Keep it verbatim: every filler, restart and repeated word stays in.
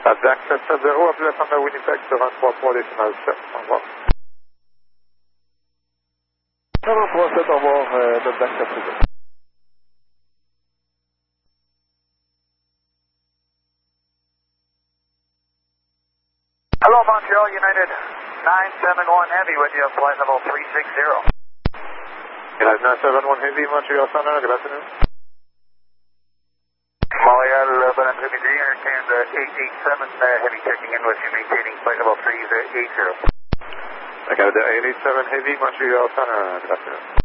Jack sept sept zéro, appelez la Thunder Winnipeg sur vingt-trois trois décimal sept, au revoir. vingt-trois sept, au revoir, euh, notre Jack sept sept zéro. Hello, Montreal United nine seven one Heavy with you, flight level three six zero. United nine seven one Heavy, Montreal Thunder, good afternoon. Montreal eleven Heavy three, understand uh, eight eight seven uh, Heavy checking in with you, maintaining flight level three eight zero. I got the eight eight seven Heavy, Montreal Thunder, good afternoon.